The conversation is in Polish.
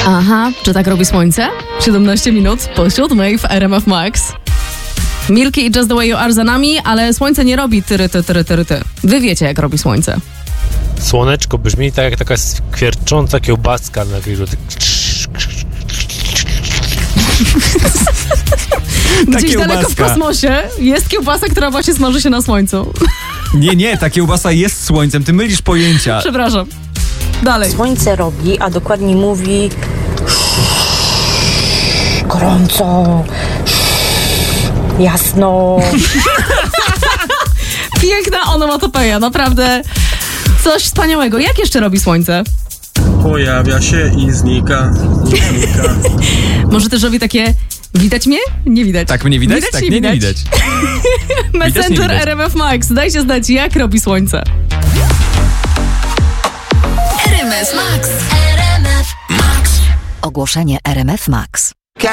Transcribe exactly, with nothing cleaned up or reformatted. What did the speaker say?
Aha, czy tak robi słońce? siedemnaście minut po siódmej w R M F Max. Milky i Just the Way You Are za nami, ale słońce nie robi tyry, ty, tyry, tyry, ty. Wy wiecie, jak robi słońce. Słoneczko brzmi tak jak taka skwiercząca kiełbaska na grillu. Gdzieś kiełbaska. daleko w kosmosie jest kiełbasa, która właśnie smaży się na słońcu. Nie, nie, ta kiełbasa jest słońcem, ty mylisz pojęcia. Przepraszam. Dalej. Słońce robi, a dokładnie mówi gorąco, jasno. Piękna onomatopeja, naprawdę coś wspaniałego. Jak jeszcze robi słońce? Pojawia się i znika, i znika. Może też robi takie, widać mnie? Nie widać. Tak mnie widać? Widać, tak, nie nie, nie widać. Messenger widać. R M F Max, dajcie znać, jak robi słońce. R M F Max. R M F Max. Ogłoszenie R M F Max.